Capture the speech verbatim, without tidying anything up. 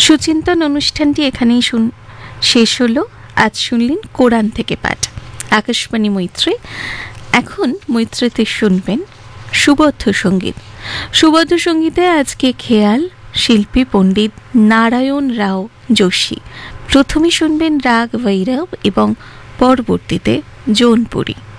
সুচিন্তন অনুষ্ঠানটি এখানেই শুন শেষ হলো। আজ শুনলেন কোরআন থেকে পাঠ, আকাশবাণী মৈত্রী। এখন মৈত্রীতে শুনবেন সুবদ্ধ সঙ্গীত। সুবদ্ধ সঙ্গীতে আজকে খেয়াল শিল্পী পণ্ডিত নারায়ণ রাও যোশী। প্রথমে শুনবেন রাগ ভৈরব এবং পরবর্তীতে জৌনপুরী।